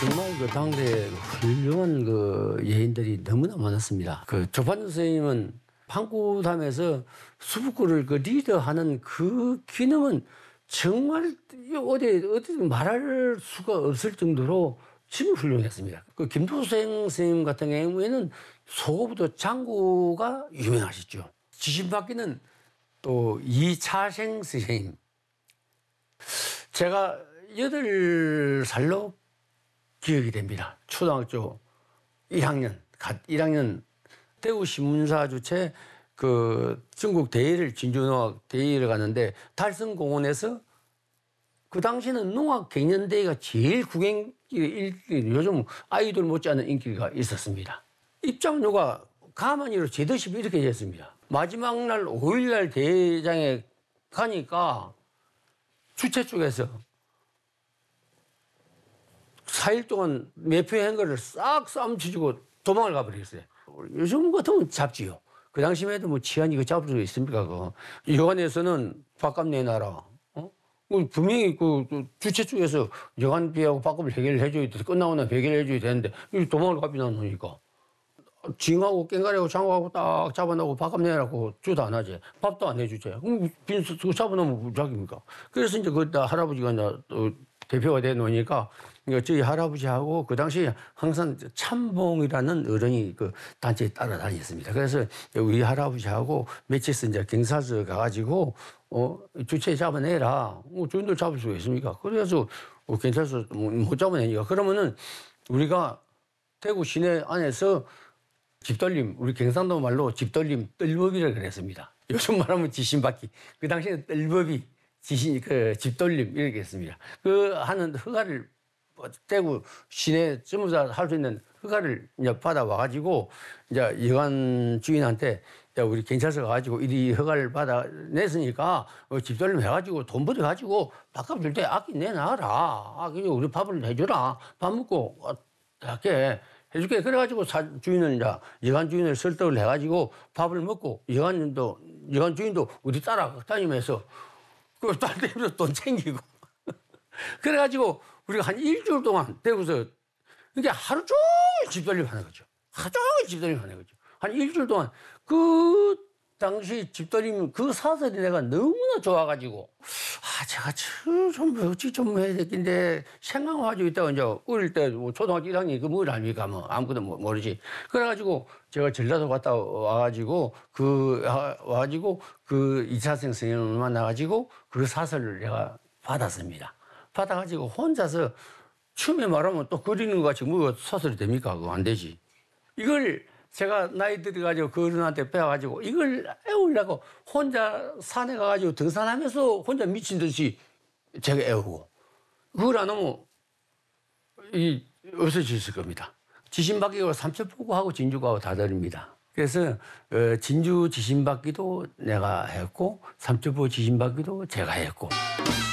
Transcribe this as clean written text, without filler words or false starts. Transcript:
정말 그 당대에 훌륭한 그 예인들이 너무나 많았습니다. 그 조판도 선생님은 판구담에서 수북구를 그 리더하는 그 기능은 정말 어디 말할 수가 없을 정도로 정말 훌륭했습니다. 그 김도생 선생님 같은 경우에는 소고부도 장구가 유명하시죠. 지신받기는 또 이차생 선생님. 제가 8살로 기억이 됩니다. 초등학교 1학년, 갓 1학년 대구 신문사 주최 그 전국 대회를 진주농악 대회를 갔는데 달성공원에서 그 당시는 농악 갱년대회가 제일 요즘 아이돌 못지않은 인기가 있었습니다. 입장료가 가만히로 제도십 이렇게 됐습니다. 마지막 날 5일날 대회장에 가니까 주최 쪽에서 4일 동안 매표한 거를 싹 쌈치주고 도망을 가버렸어요. 요즘 같으면 잡지요. 그 당시에도 뭐 치안이 그 잡을 수 있습니까? 그 여관에서는 밥값 내놔라. 분명히 그 주최 쪽에서 여관비하고 밥값을 해결해줘야 돼. 끝나고 나면 해결해줘야 되는데 도망을 가비나 놓으니까. 징하고 깽가리하고 장구하고 딱 잡아놓고 밥값 내라고 주도 안 하지. 밥도 안 해주지. 그럼 빈수 잡아놓으면 무작입니까? 그래서 이제 그다 할아버지가 이제 또 대표가 돼 놓으니까 저희 할아버지하고 그 당시 항상 참봉이라는 어른이 그 단체에 따라다녔습니다. 그래서 우리 할아버지하고 며칠 이제 경찰서 가가지고 주체 잡아내라. 주인들 잡을 수가 있습니까? 그래서 경찰서 못 잡아내니까 그러면은 우리가 대구 시내 안에서 집돌림, 우리 경상도 말로 집돌림, 뜰법이라고 그랬습니다. 요즘 말하면 지신받기. 그 당시에는 뜰법이 집돌림 이렇게 했습니다. 그 하는 허가를 대구 시내 전부 다 할 수 있는 허가를 이제 받아와가지고 이제 여관 주인한테 야, 우리 경찰서 가가지고 이 허가를 받아 냈으니까 집돌림 해가지고 돈 벌여가지고 밥값 줄 때 아끼 내놔라. 우리 밥을 해주라. 밥 먹고 할게. 해줄게. 그래가지고 주인은 이제 여관 주인을 설득을 해가지고 밥을 먹고 여관 주인도 우리 따라다니면서 그 딸 때문에 돈 챙기고 그래가지고 우리가 한 일주일 동안 대구서 이게 하루 종일 집돌림 하는 거죠. 하루 종일 집돌림 하는 거죠. 한 일주일 동안 그 당시 집돌림 그 사설이 내가 너무나 좋아가지고 제가 좀 어찌 좀 해야 되겠는데 생각만 가지고 있다가 이제 어릴 때 뭐 초등학교 1학년 그 뭘 압니까 뭐 아무것도 모르지. 그래가지고 제가 전라도 갔다 와가지고 그 이차생 선생님을 만나가지고 그 사설을 내가 받았습니다. 받아가지고 혼자서 처음에 말하면 또 그리는 것 같이 뭐 사설이 됩니까? 그거 안 되지. 이걸 제가 나이 들어가지고 그 어른한테 배워가지고 이걸 애우려고 혼자 산에 가가지고 등산하면서 혼자 미친 듯이 제가 애우고 그걸 안 하면 없어졌을 겁니다. 지신받기가 삼천포구하고 진주구하고 다 다릅니다. 그래서 진주 지신받기도 내가 했고 삼천포구 지신받기도 제가 했고